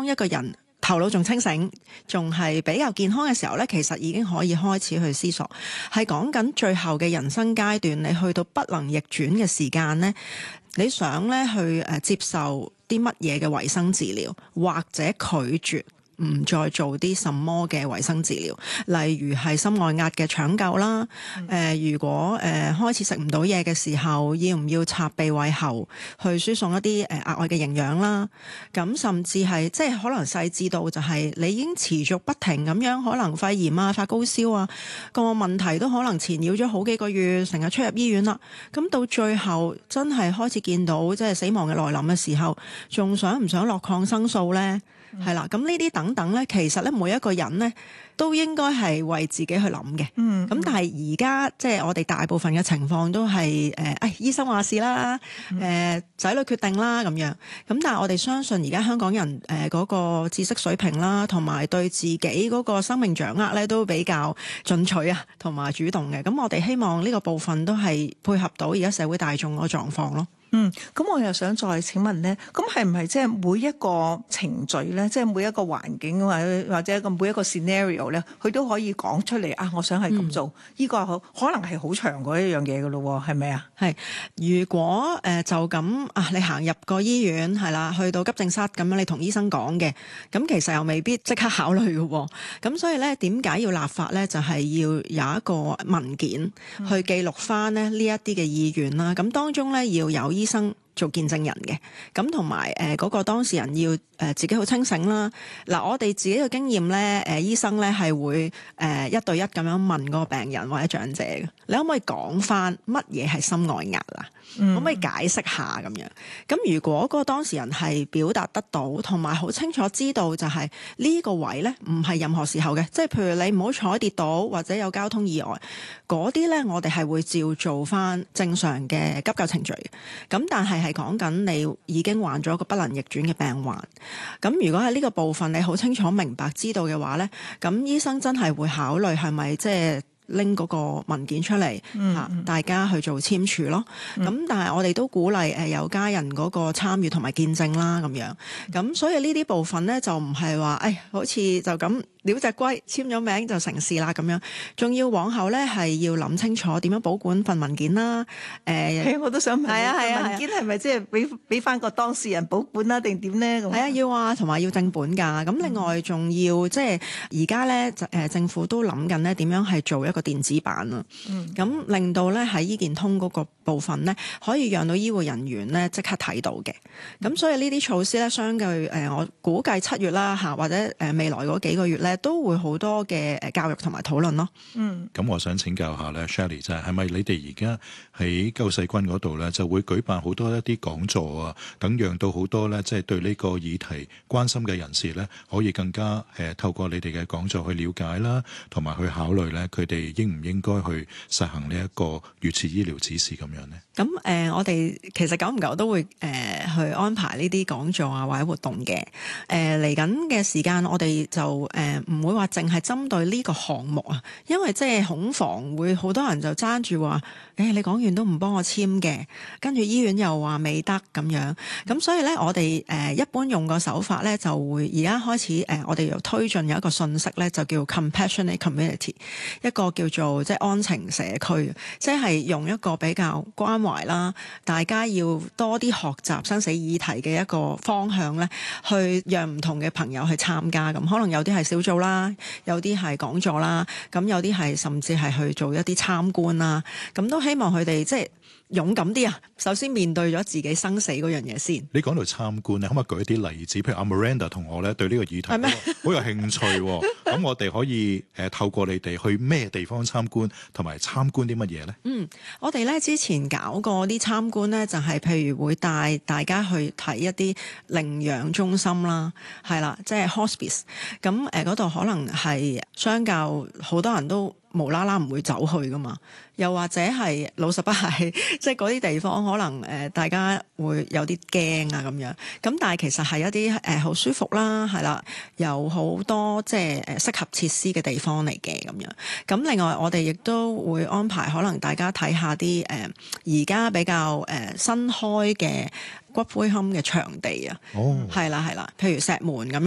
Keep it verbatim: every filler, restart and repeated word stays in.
當一個人頭腦仲清醒，仲係比較健康嘅時候咧，其實已經可以開始去思索，係講緊最後嘅人生階段，你去到不能逆轉嘅時間咧，你想咧去誒接受啲乜嘢嘅維生治療，或者拒絕唔再做啲什麼嘅維生治療，例如係心外壓嘅搶救啦。誒、嗯呃，如果誒、呃、開始食唔到嘢嘅時候，要唔要插鼻胃喉去輸送一啲誒、呃、額外嘅營養啦？咁甚至係即係可能細緻到就係你已經持續不停咁樣，可能肺炎啊、發高燒啊，個問題都可能纏繞咗好幾個月，成日出入醫院啦。咁到最後真係開始見到即係死亡嘅來臨嘅時候，仲想唔想落抗生素呢？係啦，咁呢啲等等咧，其實咧每一個人咧都應該係為自己去諗嘅。嗯，咁但係而家即係我哋大部分嘅情況都係誒，誒、哎、醫生話事啦，誒、呃、仔女決定啦咁樣。咁但係我哋相信而家香港人誒嗰、呃那個知識水平啦，同埋對自己嗰個生命掌握咧都比較進取啊，同埋主動嘅。咁我哋希望呢個部分都係配合到而家社會大眾嗰個狀況咯。 嗯，咁我又想再請問咧，咁係唔係即係每一個程序咧，即係每一個環境或者或者一個每一個 scenario 咧，佢都可以講出嚟啊？我想係咁做，呢、嗯、個好可能係好長嗰一樣嘢噶咯，係咪啊？係， 如果誒、呃、就咁啊，你行入個醫院係啦，去到急症室咁樣，你同醫生講嘅，咁其實又未必即刻考慮嘅。咁所以咧，點解要立法咧？就係、是、要有一個文件去記錄翻咧呢一啲嘅意願啦。咁當中咧要有醫生做見證人嘅，咁同埋誒嗰個當事人要誒、呃、自己好清醒啦。嗱，我哋自己嘅經驗咧，誒、呃、醫生咧係會誒、呃、一對一咁樣問嗰個病人或者長者嘅，你可唔可以講翻乜嘢係心外壓啊？嗯、可唔可以解釋下咁樣？咁如果嗰個當事人係表達得到，同埋好清楚知道就係呢個位咧，唔係任何時候嘅，即係譬如你唔好彩跌倒或者有交通意外嗰啲咧，我哋係會照做翻正常嘅急救程序。咁但係係講緊你已經患咗一個不能逆轉嘅病患。咁如果喺呢個部分你好清楚明白知道嘅話咧，咁醫生真係會考慮係咪即係拎嗰個文件出嚟嚇，嗯、大家去做簽署咯。咁、嗯、但係我哋都鼓勵誒有家人嗰個參與同埋見證啦，咁樣。咁所以呢啲部分咧就唔係話誒，好似就咁撩隻龜簽咗名就成事啦咁樣。仲要往後咧係要諗清楚點樣保管份文件啦。誒、呃， 我都想問，係啊係啊， 文件係咪即係俾俾翻個當事人保管啦，定點咧？ 係啊，要啊，同埋要正本㗎。咁另外仲要即係而家咧誒政府都諗緊咧點樣係做一個電子版啊，咁、嗯、令到咧喺醫健通嗰個部分咧，可以讓到醫護人員咧即刻睇到嘅。咁、嗯、所以呢啲措施咧，相對誒、呃，我估計七月啦嚇，或者誒未來嗰幾個月咧，都會好多嘅誒教育同埋討論咯。嗯， 咁我想請教下咧 Shelley 就係係咪你哋而家喺救世軍嗰度咧，就會舉辦好多一啲講座啊，等讓到好多咧即係對呢個議題關心嘅人士咧，可以更加誒、呃、透過你哋嘅講座去了解啦，同埋去考慮咧佢哋應唔應該去實行呢一個預設醫療指示咁樣呢？ 咁誒、呃，我哋其實久唔久都會誒、呃、去安排呢啲講座啊或者活動嘅。誒嚟緊嘅時間，我哋就誒唔、呃、會話淨係針對呢個項目啊，因為即係恐防會好多人就爭住話，誒、欸、你講完都唔幫我簽嘅，跟住醫院又話未得咁樣。咁所以咧，我哋誒、呃、一般用個手法咧，就會而家開始誒、呃，我哋又推進有一個信息咧，就叫 compassionate community， 一個叫做即係安情社區，即係用一個比較關懷啦，大家要多啲學習生死議題嘅一個方向咧，去讓唔同嘅朋友去參加。咁可能有啲係小組啦，有啲係講座啦，咁有啲係甚至係去做一啲參觀啦。咁都希望佢哋即係勇敢啲啊！首先面對咗自己生死嗰樣嘢先。 你講到參觀咧，可唔可以舉一啲例子？譬如阿 Miranda 同我咧對呢個議題好嗎有興趣，咁我哋可以誒、呃、透過你哋去咩地方參觀，同埋參觀啲乜嘢咧？ 嗯，我哋咧之前搞過啲參觀咧，就係、是、譬如會帶大家去睇一啲領養中心啦，係啦，即係 hospice。咁誒嗰度可能係相較好多人都無啦啦唔會走去噶嘛，又或者係老實不係，即係嗰啲地方可能誒、呃、大家會有啲驚啊咁樣。咁但係其實係一啲誒好舒服啦，係啦，有好多即係誒適合設施嘅地方嚟嘅咁樣。咁另外我哋亦都會安排可能大家睇下啲誒而家比較誒、呃、新開嘅骨灰龕嘅場地啊。哦，係啦係啦，譬如石門咁樣。